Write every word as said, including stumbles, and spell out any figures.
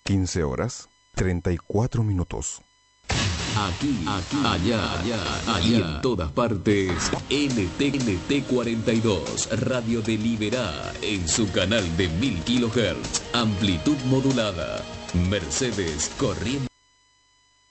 quince horas, treinta y cuatro minutos. Aquí, aquí, allá, allá, allá, y en todas partes, N T N T cuarenta y dos, Radio de Liberá, en su canal de mil kilohertz, amplitud modulada, Mercedes corriendo.